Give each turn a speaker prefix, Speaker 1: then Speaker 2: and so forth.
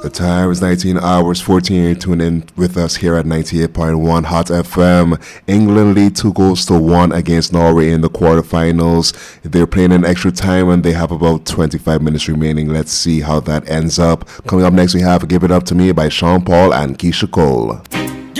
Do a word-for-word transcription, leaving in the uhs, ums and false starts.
Speaker 1: The time is nineteen hours, fourteen. Tune in with us here at ninety-eight point one Hot F M. England lead two goals to one against Norway in the quarterfinals. They're playing in extra time and they have about twenty-five minutes remaining. Let's see how that ends up. Coming up next, we have Give It Up to Me by Sean Paul and Keisha Cole.